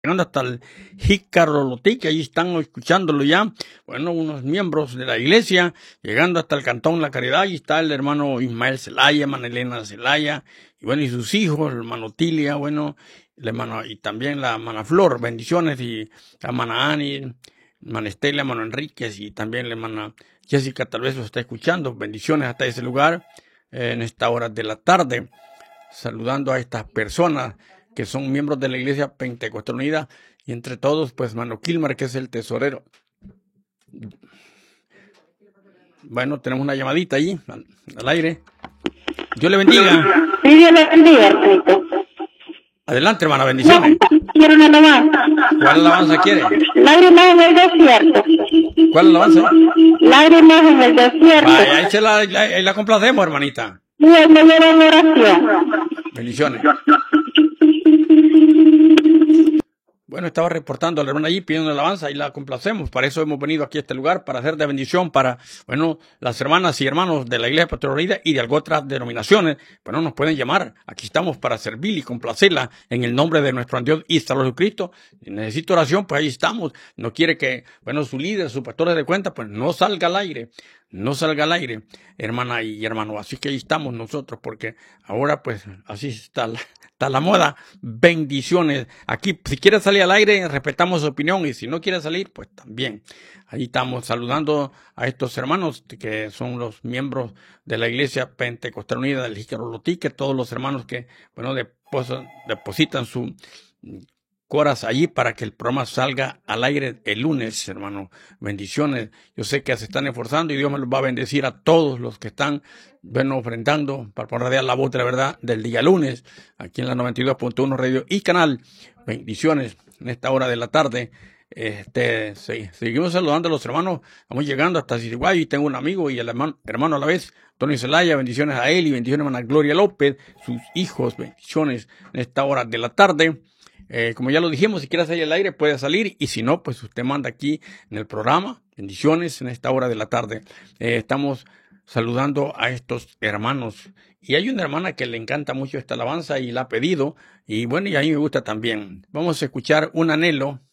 llegando hasta el Jicarolotí, que ahí están escuchándolo ya. Bueno, unos miembros de la iglesia, llegando hasta el Cantón La Caridad, ahí está el hermano Ismael Zelaya, hermana Elena Zelaya, y bueno, y sus hijos, el hermano Tilia, bueno, el hermano, y también la hermana Flor, bendiciones, y la hermana Ani, hermana Estela, hermano Enríquez, y también la hermana Jessica, tal vez lo está escuchando, bendiciones hasta ese lugar, en esta hora de la tarde, saludando a estas personas que son miembros de la Iglesia Pentecostal Unida, y entre todos, pues, hermano Kilmer, que es el tesorero. Bueno, tenemos una llamadita allí, al aire. Dios le bendiga. Sí, Dios le bendiga, hermanito. Adelante, hermana, bendiciones. Quiero una alabanza. ¿Cuál alabanza quiere? Lágrimas en el desierto. ¿Cuál alabanza? Lágrimas en el desierto. Vaya, ahí la complacemos, hermanita. Y el mayor en oración. Bendiciones. Bueno, estaba reportando a la hermana allí pidiendo una alabanza y la complacemos. Para eso hemos venido aquí a este lugar, para hacer de bendición para, bueno, las hermanas y hermanos de la Iglesia Pentecostal Unida y de otras denominaciones. Bueno, nos pueden llamar. Aquí estamos para servir y complacerla en el nombre de nuestro Dios y Salvador Jesucristo. Si necesita oración, pues ahí estamos. No quiere que, bueno, su líder, su pastor se dé cuenta, pues no salga al aire. No salga al aire, hermana y hermano. Así que ahí estamos nosotros, porque ahora, pues, así está la moda. Bendiciones. Aquí, si quiere salir al aire, respetamos su opinión. Y si no quiere salir, pues también. Ahí estamos saludando a estos hermanos que son los miembros de la Iglesia Pentecostal Unida del Jicarolotí, que todos los hermanos que, bueno, depositan su coras allí para que el programa salga al aire el lunes, hermano. Bendiciones. Yo sé que se están esforzando y Dios me los va a bendecir a todos los que están, bueno, ofrendando para poner radiar la voz de la verdad del día lunes, aquí en la 92.1 Radio y Canal. Bendiciones en esta hora de la tarde. Seguimos saludando a los hermanos. Vamos llegando hasta Ciriguay y tengo un amigo y el hermano a la vez, Tony Zelaya. Bendiciones a él y bendiciones a hermana Gloria López, sus hijos. Bendiciones en esta hora de la tarde. Como ya lo dijimos, si quiere salir al aire puede salir, y si no, pues usted manda aquí en el programa. Bendiciones en esta hora de la tarde. Estamos saludando a estos hermanos, y hay una hermana que le encanta mucho esta alabanza y la ha pedido, y bueno, y a mí me gusta también. Vamos a escuchar Un Anhelo